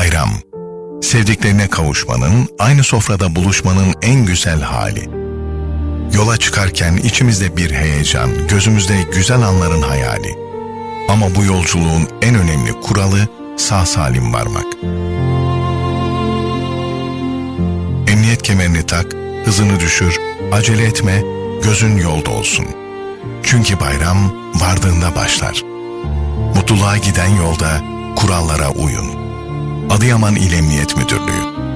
Bayram, sevdiklerine kavuşmanın, aynı sofrada buluşmanın en güzel hali. Yola çıkarken içimizde bir heyecan, gözümüzde güzel anların hayali. Ama bu yolculuğun en önemli kuralı sağ salim varmak. Emniyet kemerini tak, hızını düşür, acele etme, gözün yolda olsun. Çünkü bayram vardığında başlar. Mutluluğa giden yolda kurallara uyun. Adıyaman İl Emniyet Müdürlüğü.